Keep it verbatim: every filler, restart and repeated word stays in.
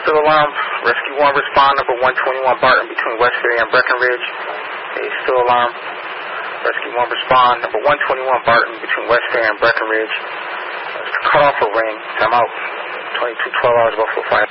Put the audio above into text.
still alarmed. Rescue one, respond. Number one twenty-one Barton between West Ferry and Breckenridge. Okay, still alarmed. Rescue one, respond. Number one twenty-one Barton between West Ferry and Breckenridge. Cut off a ring. Time out. twenty-two twelve hours, Buffalo Fire.